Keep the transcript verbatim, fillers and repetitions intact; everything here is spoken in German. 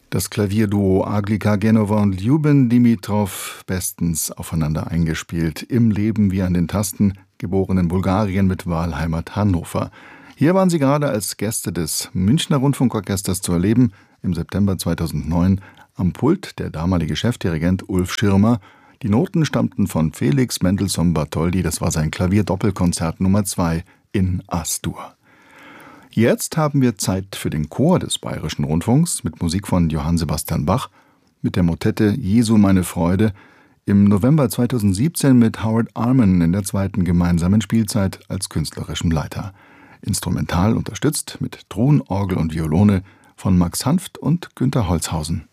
Das Klavierduo Aglika Genova und Ljuben Dimitrov bestens aufeinander eingespielt. Im Leben wie an den Tasten, geboren in Bulgarien mit Wahlheimat Hannover. Hier waren sie gerade als Gäste des Münchner Rundfunkorchesters zu erleben, im September zweitausendneun, am Pult der damalige Chefdirigent Ulf Schirmer. Die Noten stammten von Felix Mendelssohn Bartholdy, das war sein Klavierdoppelkonzert Nummer zwei in As-Dur. Jetzt haben wir Zeit für den Chor des Bayerischen Rundfunks mit Musik von Johann Sebastian Bach, mit der Motette Jesu meine Freude, im November zweitausendsiebzehn mit Howard Arman in der zweiten gemeinsamen Spielzeit als künstlerischem Leiter. Instrumental unterstützt mit Truhen, Orgel und Violone von Max Hanft und Günter Holzhausen.